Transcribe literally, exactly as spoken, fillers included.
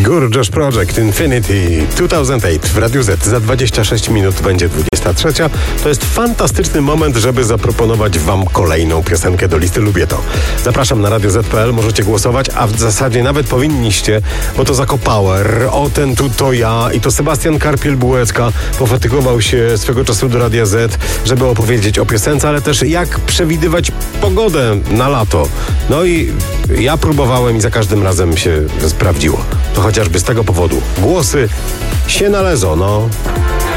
Gorgeous Project Infinity dwa tysiące osiem w Radiu Z. Za dwadzieścia sześć minut będzie dwudziesta trzecia. To jest fantastyczny moment, żeby zaproponować wam kolejną piosenkę do listy Lubię To. Zapraszam na radio zet kropka pe el, możecie głosować, a w zasadzie nawet powinniście, bo to Zako Power, o ten tu to ja i to Sebastian Karpiel-Bułecka pofatygował się swego czasu do Radia Z, żeby opowiedzieć o piosence, ale też jak przewidywać pogodę na lato. No i ja próbowałem i za każdym razem się sprawdziło. To chociażby z tego powodu. Głosy się należą, no.